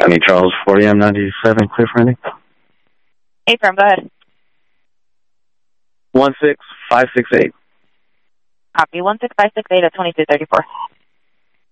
Tony Charles, 40M97, clear for anything? Affirm, go ahead. 16568. Copy, 16568 at 2234.